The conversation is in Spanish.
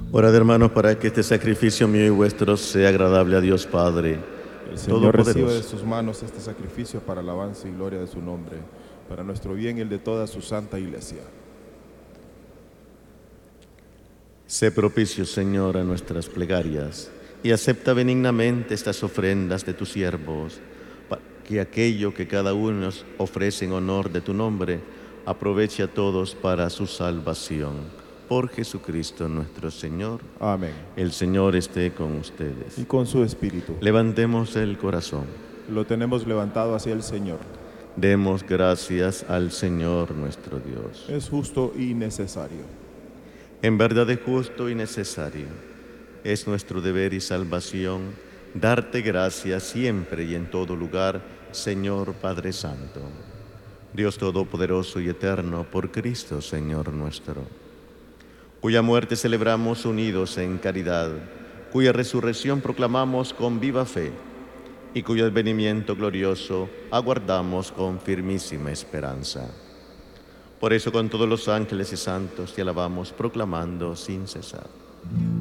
Orad, hermanos, para que este sacrificio mío y vuestro sea agradable a Dios Padre El Señor reciba de Todopoderoso. sus manos este sacrificio para alabanza y gloria de su nombre, para nuestro bien y el de toda su santa iglesia. Sé propicio, Señor, a nuestras plegarias y acepta benignamente estas ofrendas de tus siervos, para que aquello que cada uno nos ofrece en honor de tu nombre aproveche a todos para su salvación. Por Jesucristo nuestro Señor. Amén. El Señor esté con ustedes. Y con su espíritu. Levantemos el corazón. Lo tenemos levantado hacia el Señor. Demos gracias al Señor nuestro Dios. Es justo y necesario. En verdad es justo y necesario. Es nuestro deber y salvación darte gracias siempre y en todo lugar, Señor Padre Santo. Dios Todopoderoso y Eterno, por Cristo, Señor nuestro, cuya muerte celebramos unidos en caridad, cuya resurrección proclamamos con viva fe y cuyo advenimiento glorioso aguardamos con firmísima esperanza. Por eso con todos los ángeles y santos te alabamos, proclamando sin cesar.